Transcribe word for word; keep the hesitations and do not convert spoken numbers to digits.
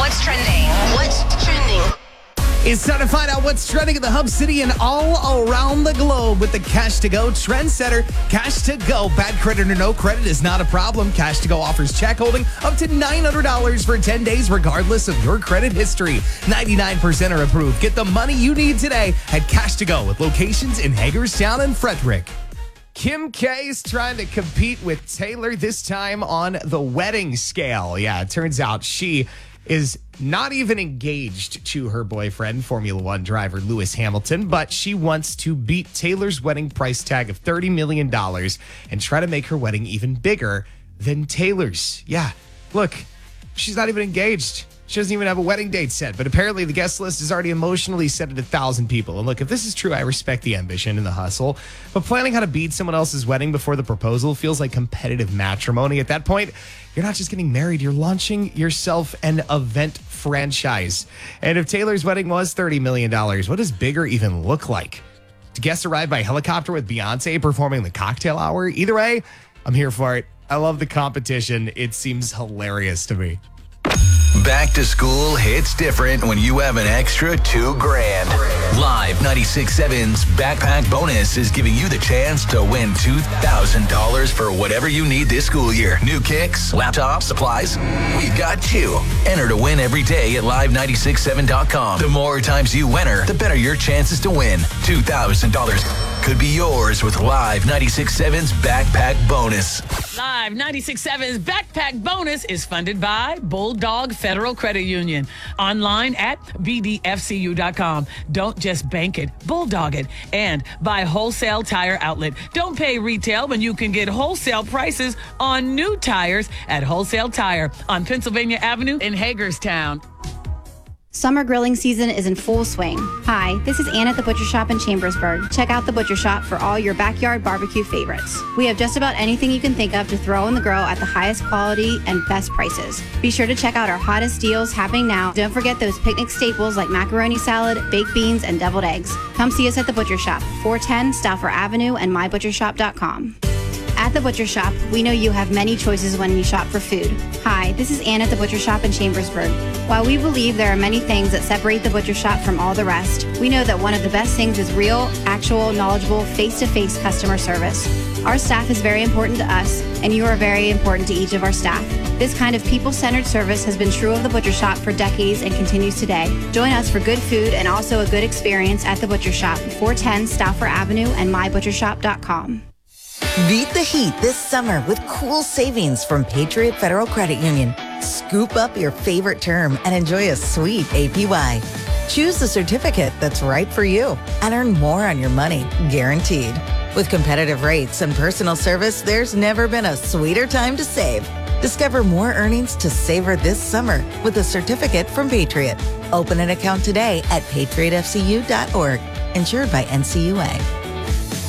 what's trending. What's trending? It's time to find out what's trending in the Hub City and all around the globe with the Cash to Go trendsetter. Cash to Go, bad credit or no credit is not a problem. Cash to Go offers check holding up to nine hundred dollars for ten days, regardless of your credit history. ninety-nine percent are approved. Get the money you need today at Cash to Go with locations in Hagerstown and Frederick. Kim K is trying to compete with Taylor, this time on the wedding scale. Yeah, it turns out she is not even engaged to her boyfriend, Formula One driver Lewis Hamilton, but she wants to beat Taylor's wedding price tag of thirty million dollars and try to make her wedding even bigger than Taylor's. Yeah, look, she's not even engaged. She doesn't even have a wedding date set, but apparently the guest list is already emotionally set at a thousand people. And look, if this is true, I respect the ambition and the hustle, but planning how to beat someone else's wedding before the proposal feels like competitive matrimony. At that point, you're not just getting married, you're launching yourself an event franchise. And if Taylor's wedding was thirty million dollars, what does bigger even look like? Do guests arrive by helicopter with Beyonce performing the cocktail hour? Either way, I'm here for it. I love the competition. It seems hilarious to me. Back to school hits different when you have an extra two grand. Live ninety-six point seven's Backpack Bonus is giving you the chance to win two thousand dollars for whatever you need this school year. New kicks, laptops, supplies, we got you. Enter to win every day at live ninety-six point seven dot com. The more times you enter, the better your chances to win. two thousand dollars could be yours with Live ninety-six point seven's Backpack Bonus. Live ninety-six point seven's Backpack Bonus is funded by Bulldog Federal Credit Union. Online at b d f c u dot com. Don't just bank it, bulldog it. And by Wholesale Tire Outlet. Don't pay retail when you can get wholesale prices on new tires at Wholesale Tire on Pennsylvania Avenue in Hagerstown. Summer grilling season is in full swing. Hi, this is Ann at the Butcher Shop in Chambersburg. Check out the Butcher Shop for all your backyard barbecue favorites. We have just about anything you can think of to throw on the grill at the highest quality and best prices. Be sure to check out our hottest deals happening now. Don't forget those picnic staples like macaroni salad, baked beans, and deviled eggs. Come see us at the Butcher Shop, four ten Stauffer Avenue and my butcher shop dot com. At the Butcher Shop, we know you have many choices when you shop for food. Hi, this is Ann at the Butcher Shop in Chambersburg. While we believe there are many things that separate the Butcher Shop from all the rest, we know that one of the best things is real, actual, knowledgeable, face-to-face customer service. Our staff is very important to us, and you are very important to each of our staff. This kind of people-centered service has been true of the Butcher Shop for decades and continues today. Join us for good food and also a good experience at the Butcher Shop, four ten Stauffer Avenue and my butcher shop dot com. Beat the heat this summer with cool savings from Patriot Federal Credit Union. Scoop up your favorite term and enjoy a sweet A P Y. Choose the certificate that's right for you and earn more on your money, guaranteed. With competitive rates and personal service, there's never been a sweeter time to save. Discover more earnings to savor this summer with a certificate from Patriot. Open an account today at patriot f c u dot org. Insured by N C U A.